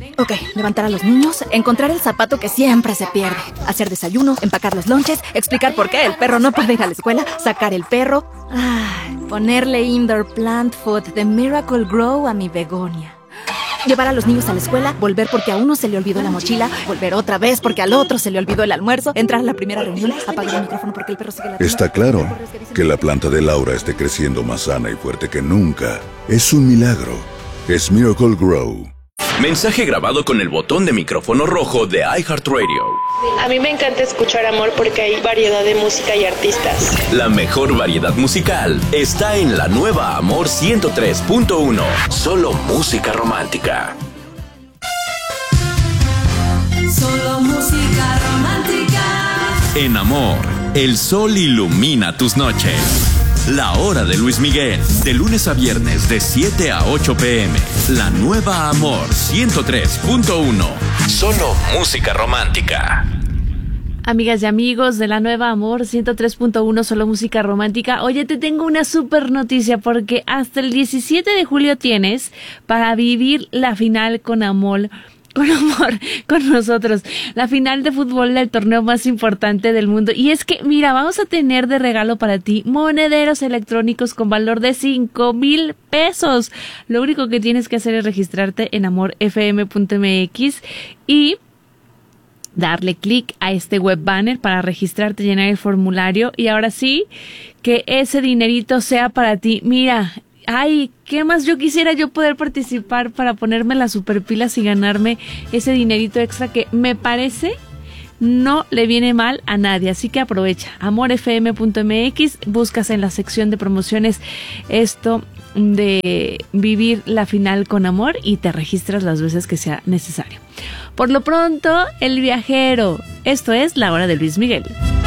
Ok, levantar a los niños, encontrar el zapato que siempre se pierde, hacer desayuno, empacar los lonches, explicar por qué el perro no puede ir a la escuela, sacar el perro, ponerle indoor plant food de Miracle Grow a mi begonia. Llevar a los niños a la escuela, volver porque a uno se le olvidó la mochila, volver otra vez porque al otro se le olvidó el almuerzo, entrar a la primera reunión, apagar el micrófono porque el perro sigue latiendo. Está claro que la planta de Laura esté creciendo más sana y fuerte que nunca. Es un milagro. Es Miracle Grow. Mensaje grabado con el botón de micrófono rojo de iHeartRadio. A mí me encanta escuchar Amor porque hay variedad de música y artistas. La mejor variedad musical está en la nueva Amor 103.1. Solo música romántica. Solo música romántica. En Amor, el sol ilumina tus noches. La hora de Luis Miguel, de lunes a viernes de 7 a 8 p.m. La nueva Amor 103.1. Solo música romántica. Amigas y amigos de la nueva Amor 103.1, solo música romántica. Oye, te tengo una super noticia porque hasta el 17 de julio tienes para vivir la final con amor, con nosotros, la final de fútbol del torneo más importante del mundo. Y es que, mira, vamos a tener de regalo para ti monederos electrónicos con valor de 5,000 pesos. Lo único que tienes que hacer es registrarte en amorfm.mx y darle clic a este web banner para registrarte, llenar el formulario y ahora sí, que ese dinerito sea para ti. Mira, ay, ¿qué más yo quisiera yo poder participar para ponerme las superpilas y ganarme ese dinerito extra que me parece no le viene mal a nadie? Así que aprovecha, amorfm.mx, buscas en la sección de promociones esto de vivir la final con amor y te registras las veces que sea necesario. Por lo pronto, El Viajero. Esto es La Hora de Luis Miguel.